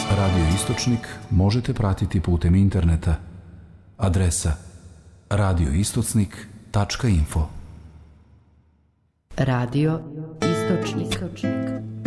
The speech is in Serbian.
Radio Istočnik možete pratiti putem interneta. Adresa radioistocnik.info. Radio Istočnik.